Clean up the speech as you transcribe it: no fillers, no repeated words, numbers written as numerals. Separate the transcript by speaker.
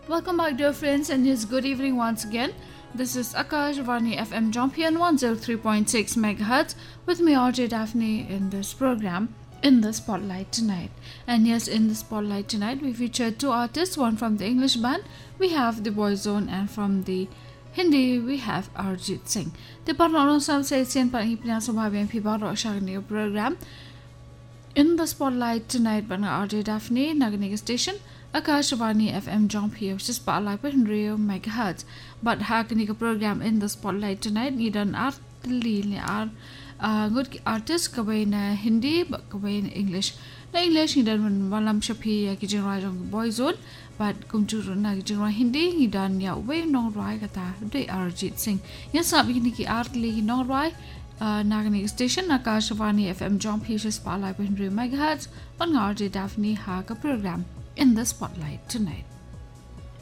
Speaker 1: Welcome back, dear friends, and yes, good evening once again. This is Akashvani FM Jompian 103.6 MHz with me, RJ Daphne, in this program, In the Spotlight Tonight. And yes, in the Spotlight Tonight, we featured two artists, one from the English band, we have the Boyzone, and from the Hindi, we have Arijit Singh. The Parno Sam says, Sian Panipina Somabian Pibaro Shagni program. In the Spotlight Tonight, Bana RJ Daphne, Nagani Station, Akashvani FM Jump here, which is Spotlight with Radio Megahertz. But Hakani program In the Spotlight Tonight, Nidan Art Lili are good artists, Kawain Hindi, but Kawain English. The English, Nidan Walam Shapi, Kitchen Rajong Boyzone, but Kumchuru Nagijin Hindi, Nidan Ya Way No Rai Kata, De Arijit Singh. Yes, Sabiniki Art Lee No Rai. Nagani Station, Akashvani FM Jump here, Spotlight with 100 MHz on RJ Daphne Haga program In the Spotlight Tonight.